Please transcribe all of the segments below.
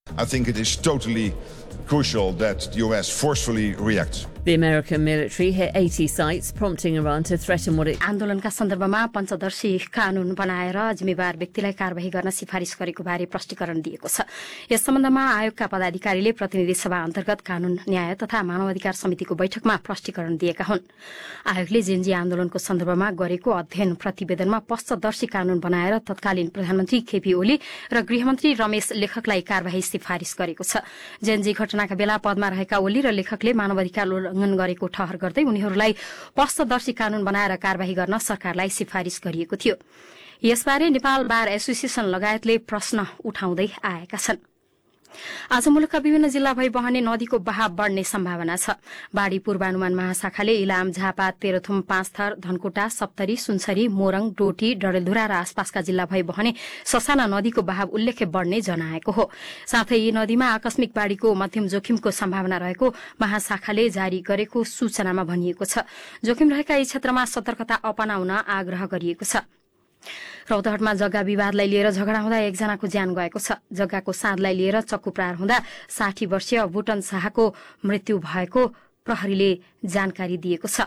I think it is totally crucial that the US forcefully reacts. The American military hit 80 sites, prompting Iran to threaten what it... आन्दोलनका सन्दर्भमा पञ्चदर्शी कानून बनाएर जिम्मेवार व्यक्तिलाई कारबाही गर्न सिफारिस गरेको बारे प्रष्टीकरण दिएको छ। यस सम्बन्धमा आयोगका पदाधिकारीले प्रतिनिधि सभा अन्तर्गत कानून न्याय तथा मानवाधिकार समितिको बैठकमा प्रष्टीकरण दिएका हुन्। आयोगले जेनजी आन्दोलनको सन्दर्भमा गरेको अध्ययन प्रतिवेदनमा पञ्चदर्शी कानून बनाएर तत्कालीन प्रधानमन्त्री केपी ओली र गृहमन्त्री रमेश लेखकलाई कारबाही सिफारिस गरेको छ। जेनजी घटनाका बेला पदमा रहेका ओली र लेखकले मानवाधिकार उल्लंघन गरेको ठहर गर्दै उनीहरूलाई पक्षदर्शी कानून बनाएर कारबाही गर्न सरकारलाई सिफारिस गरिएको थियो। यसबारे नेपाल बार एसोसिएसन लगायतले प्रश्न उठाउँदै आएका छन्। आज मुलुकका विभिन्न जिल्ला भई बहने नदीको बहाव बढ्ने सम्भावना छ। बाढ़ी पूर्वानुमान महाशाखाले इलाम, झापा, तेह्रथुम, पाँचथर, धनकुटा, सप्तरी, सुनसरी, मोरङ, डोटी, डडेलधुरा र आसपासका जिल्ला भई बहने ससाना नदीको बहाव उल्लेख्य बढ्ने जनाएको हो। साथै यी नदीमा आकस्मिक बाढ़ीको मध्यम जोखिमको सम्भावना रहेको महाशाखाले जारी गरेको सूचनामा भनिएको छ। जोखिम रहेका यी क्षेत्रमा सतर्कता अपनाउन आग्रह गरिएको छ। रौतहटमा जग्गा विवादलाई लिएर झगडा हुँदा एकजनाको ज्यान गएको छ। जग्गाको साँधलाई लिएर चक्कु प्रहार हुँदा 60 वर्षीय भुटन शाहको मृत्यु भएको प्रहरीले जानकारी दिएको छ।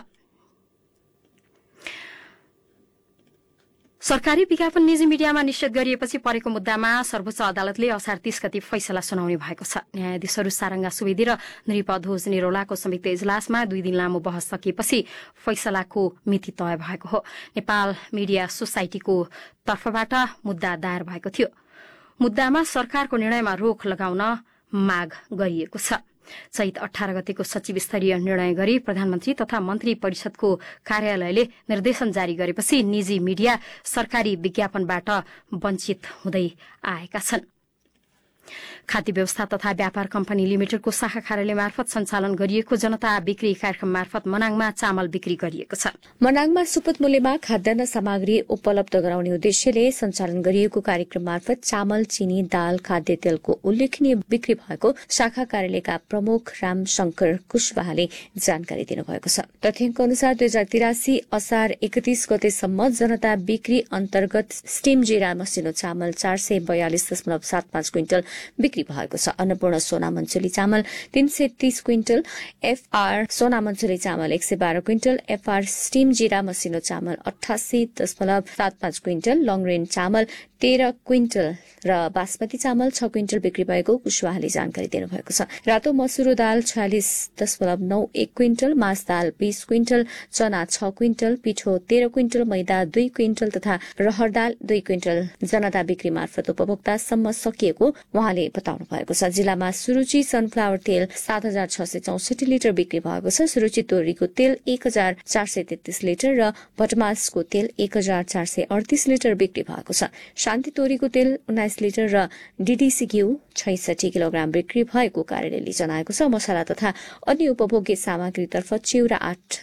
सरकारी विज्ञापन निजी मिडियामा निषेध गरिएपछि परेको मुद्दामा सर्वोच्च अदालतले असार 30 गते फैसला सुनाउने भएको छ। न्यायाधीशहरू सारंगा सुवेदी र नृपध्वज निरौलाको संयुक्त इजलासमा 2 दिन लामो बहस सकिएपछि फैसलाको मिति तय भएको हो। नेपाल मिडिया सोसाइटीको तर्फबाट मुद्दा दायर भएको थियो। मुद्दामा सरकारको निर्णयमा रोक लगाउन माग गरिएको छ। चैत 18 गतेको सचिव स्तरीय निर्णय गरी प्रधानमन्त्री तथा मन्त्री परिषदको कार्यालयले निर्देशन जारी गरेपछि निजी मिडिया सरकारी विज्ञापनबाट वञ्चित हुँदै आएका छन्। खाद्य व्यवस्था तथा व्यापार कम्पनी लिमिटेडको शाखा कार्यालय मार्फत सञ्चालन गरिएको जनता बिक्री कार्यक्रम मार्फत मनाङमा चामल बिक्री गरिएको छ। मनाङमा सुपथ मूल्यमा खाद्यान्न सामग्री उपलब्ध गराउने उद्देश्यले सञ्चालन गरिएको कार्यक्रम मार्फत चामल, चिनी, दाल, खाद्य तेलको उल्लेखनीय बिक्री भएको शाखा कार्यालयका प्रमुख रामशंकर कुशवाहाले जानकारी दिनुभएको छ। तथ्याङ्क अनुसार 2083 असार 31 गतेसम्म जनता बिक्री अन्तर्गत स्टिम जिरा मसिनो चामल 442.75 क्विन्टल बिक्री भएको छ। अन्नपूर्ण सोना मन्चुली चामल 330 क्विन्टल, एफआर सोना मन्चुली चामल 112 क्विन्टल, एफआर स्टिम जिरा मसिनो चामल 88.75 क्विन्टल, लङ रेन्ज चामल 13 क्विन्टल र बासमती चामल 6 क्विन्टल बिक्री भएको कुशवाहाले जानकारी दिनुभएको छ। रातो मसुरो दाल 46.91 क्विन्टल, मास दाल 20 क्विन्टल, चना 6 क्विन्टल, पिठो 13 क्विन्टल, मैदा 2 क्विन्टल तथा रहर दाल 2 क्विन्टल जनता बिक्री मार्फत उपभोक्तासम्म सकिएको उहाँले बताउनु भएको छ। जिल्लामा सुरुचि सनफ्लावर तेल 7664 लिटर बिक्री भएको छ। सुरुचि तोरीको तेल 1433 लिटर र भटमासको तेल 1438 लिटर बिक्री भएको छ। शान्ति तोरीको तेल 19 लिटर र डीडीसी घिउ 66 किलोग्राम बिक्री भएको कार्यालयले जनाएको छ। मसला तथा अन्य उपभोग्य सामग्रीतर्फ चिउरा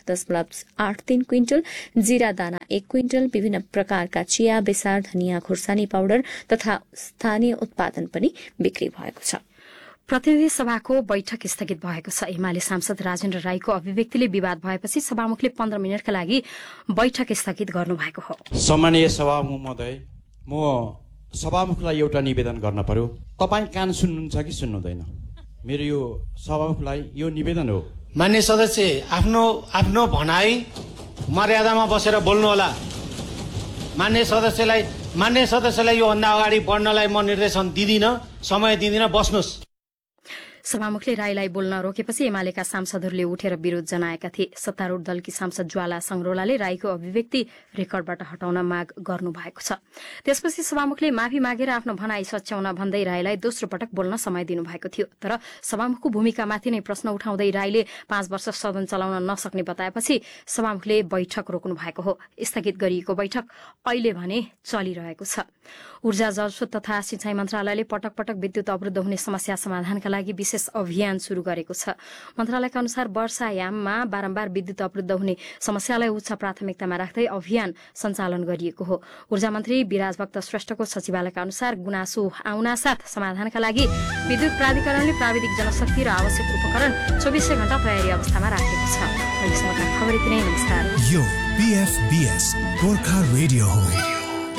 8.83 क्विन्टल, जीरा दाना 1 क्विन्टल, विभिन्न प्रकारका चिया, बेसार, धनिया, खुर्सानी पाउडर तथा स्थानीय उत्पादन पनि बिक्री भएको छ। प्रतिनिधि सभाको बैठक स्थगित भएको छ। एमाले सांसद राजेन्द्र राईको अभिव्यक्तिले विवाद भएपछि सभामुखले 15 मिनटका लागि बैठक स्थगित गर्नुभएको हो। सम्माननीय सभामुख महोदय, म सभामुखलाई एउटा निवेदन गर्न पर्यो। तपाईँ कान सुन्नुहुन्छ कि सुन्नुहुँदैन? मेरो यो सभामुखलाई यो निवेदन हो। मान्य सदस्य, आफ्नो भनाई मर्यादामा बसेर बोल्नु होला। मान्य सदस्यलाई यो भन्दा अगाडि बढ्नलाई म निर्देशन दिदिन, समय दिदिन, बस्नुस्। सभामुखले राईलाई बोल्न रोकेपछि एमालेका सांसदहरूले उठेर विरोध जनाएका थिए। सत्तारूढ दलकी सांसद ज्वाला संग्रोलाले राईको अभिव्यक्ति रेकर्डबाट हटाउन माग गर्नु भएको छ। त्यसपछि सभामुखले माफी मागेर आफ्नो भनाई सच्याउन भन्दै राईलाई दोस्रो पटक बोल्न समय दिनुभएको थियो। तर सभामुखको भूमिकामाथि नै प्रश्न उठाउँदै राईले 5 वर्ष सदन चलाउन नसक्ने बताएपछि सभामुखले बैठक रोक्नु भएको हो। स्थगित गरिएको बैठक अहिले भने चलिरहेको छ। ऊर्जा, जलस्रोत तथा सिंचाई मन्त्रालयले पटक पटक विद्युत अवरुद्ध हुने समस्या समाधानका लागि विशेष अभियान शुरू गरेको छ। मन्त्रालयका अनुसार वर्षायाममा बारम्बार विद्युत अवरुद्ध हुने समस्यालाई उच्च प्राथमिकतामा राख्दै अभियान सञ्चालन गरिएको हो। ऊर्जा मन्त्री विराजभक्त श्रेष्ठको सचिवालयका अनुसार गुनासो आउनासाथ समाधानका लागि विद्युत प्राधिकरणले प्राविधिक जनशक्ति र आवश्यक उपकरण 24 घण्टा तयारी अवस्थामा राखेको छ। खबर यति नै। नमस्कार। यो PFBS गोर्खा रेडियो हो।